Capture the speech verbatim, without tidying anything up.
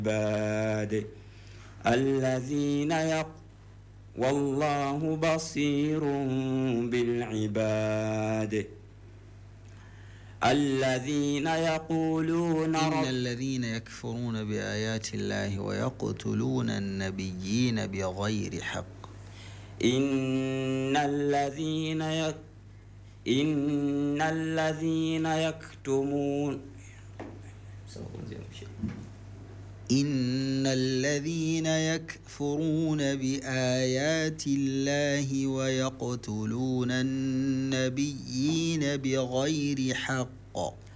العباد الذين يق والله بصير بالعباد الذين يقولون إن الذين يكفرون بآيات الله ويقتلون النبيين بغير حق إن الذين يك إن الذين يكتمون إن الذين يكفرون بآيات الله ويقتلون النبيين بغير حق